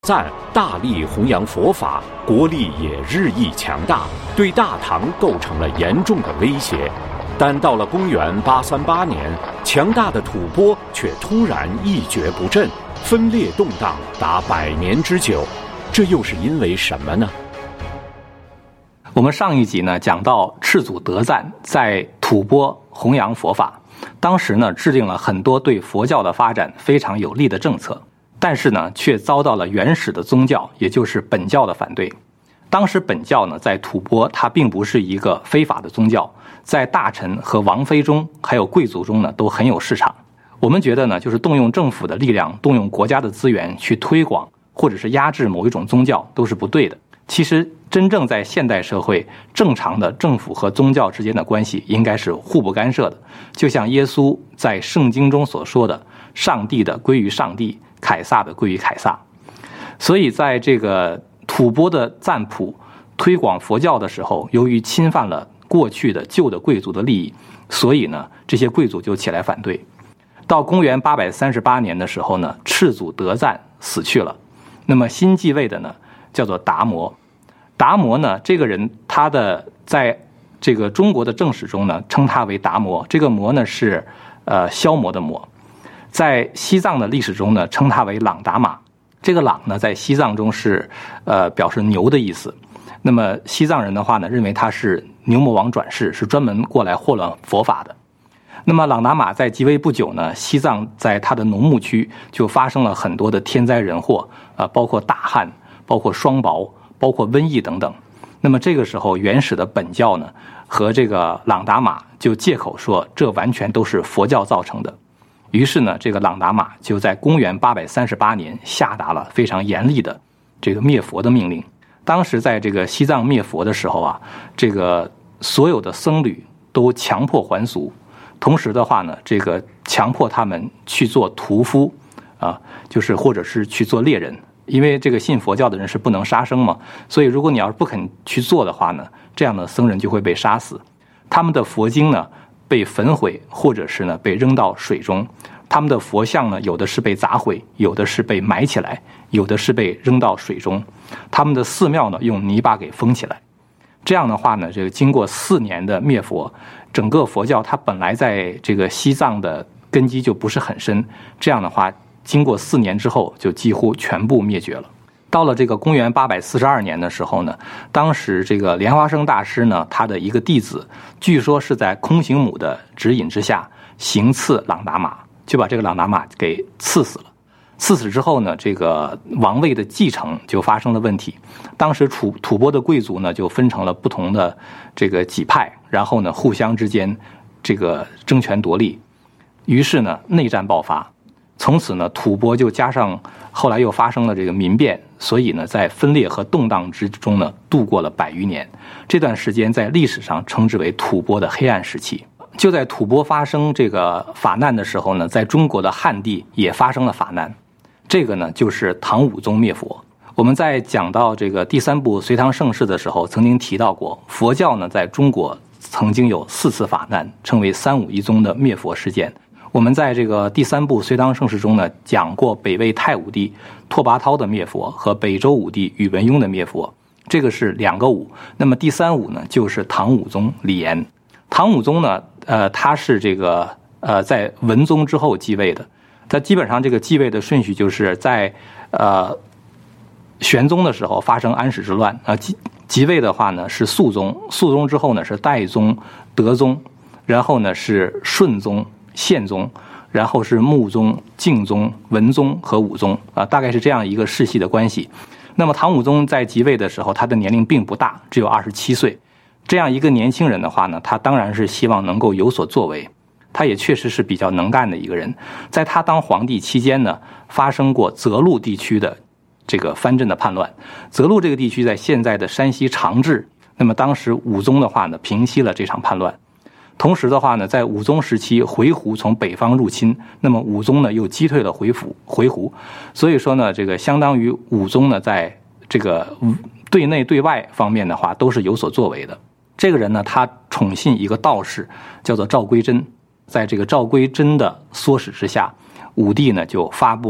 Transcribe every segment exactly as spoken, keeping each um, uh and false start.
赞大力弘扬佛法，国力也日益强大，对大唐构成了严重的威胁。但到了公元八三八年，强大的吐蕃却突然一蹶不振，分裂动荡达百年之久。这又是因为什么呢？ 我们上一集呢讲到赤祖德赞在吐蕃弘扬佛法，当时呢制定了很多对佛教的发展非常有利的政策，但是呢却遭到了原始的宗教，也就是本教的反对。当时本教呢在吐蕃它并不是一个非法的宗教，在大臣和王妃中还有贵族中呢都很有市场。我们觉得呢就是动用政府的力量，动用国家的资源去推广或者是压制某一种宗教都是不对的。其实真正在现代社会，正常的政府和宗教之间的关系应该是互不干涉的，就像耶稣在圣经中所说的，上帝的归于上帝，凯撒的归于凯撒。所以在这个吐蕃的赞普推广佛教的时候，由于侵犯了过去的旧的贵族的利益，所以呢这些贵族就起来反对。到公元八百三十八年的时候呢，赤祖德赞死去了，那么新继位的呢叫做达摩。达摩呢这个人，他的在这个中国的正史中呢称他为达摩，这个摩呢是呃消磨的磨。在西藏的历史中呢称他为朗达玛，这个朗呢在西藏中是呃表示牛的意思。那么西藏人的话呢认为他是牛魔王转世，是专门过来祸乱佛法的。那么朗达玛在即位不久呢，西藏在他的农牧区就发生了很多的天灾人祸，呃包括大旱，包括霜雹，包括瘟疫等等。那么这个时候原始的本教呢和这个朗达玛就借口说这完全都是佛教造成的。于是呢这个朗达玛就在公元八百三十八年下达了非常严厉的这个灭佛的命令。当时在这个西藏灭佛的时候啊，这个所有的僧侣都强迫还俗，同时的话呢这个强迫他们去做屠夫啊，就是或者是去做猎人。因为这个信佛教的人是不能杀生嘛，所以如果你要是不肯去做的话呢，这样的僧人就会被杀死。他们的佛经呢被焚毁，或者是呢被扔到水中。他们的佛像呢有的是被砸毁，有的是被埋起来，有的是被扔到水中。他们的寺庙呢用泥巴给封起来。这样的话呢，这个经过四年的灭佛，整个佛教它本来在这个西藏的根基就不是很深，这样的话经过四年之后就几乎全部灭绝了。到了这个公元八百四十二年的时候呢，当时这个莲花生大师呢他的一个弟子，据说是在空行母的指引之下行刺朗达玛，就把这个朗达玛给刺死了。刺死之后呢，这个王位的继承就发生了问题。当时吐吐蕃的贵族呢就分成了不同的这个几派，然后呢互相之间这个争权夺利，于是呢内战爆发。从此呢吐蕃就加上后来又发生了这个民变，所以呢在分裂和动荡之中呢度过了百余年。这段时间在历史上称之为吐蕃的黑暗时期。就在吐蕃发生这个法难的时候呢，在中国的汉地也发生了法难。这个呢就是唐武宗灭佛。我们在讲到这个第三部隋唐盛世的时候曾经提到过，佛教呢在中国曾经有四次法难，称为三武一宗的灭佛事件。我们在这个第三部隋唐盛世中呢讲过北魏太武帝拓跋焘的灭佛和北周武帝宇文邕的灭佛，这个是两个武。那么第三武呢就是唐武宗李炎。唐武宗呢呃他是这个呃在文宗之后继位的。他基本上这个继位的顺序就是在呃玄宗的时候发生安史之乱啊，即即位的话呢是肃宗，肃宗之后呢是代宗、德宗，然后呢是顺宗、宪宗，然后是穆宗、敬宗、文宗和武宗啊，大概是这样一个世系的关系。那么唐武宗在即位的时候，他的年龄并不大，只有二十七岁。这样一个年轻人的话呢，他当然是希望能够有所作为。他也确实是比较能干的一个人。在他当皇帝期间呢，发生过泽路地区的这个藩镇的叛乱。泽路这个地区在现在的山西长治，那么当时武宗的话呢平息了这场叛乱。同时的话呢，在武宗时期回鹘从北方入侵，那么武宗呢又击退了回鹘回鹘。所以说呢，这个相当于武宗呢在这个对内对外方面的话都是有所作为的。这个人呢他宠信一个道士叫做赵归真。在这个赵归真的唆使之下，武帝呢就发布了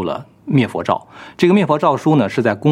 灭佛诏。这个灭佛诏书呢，是在公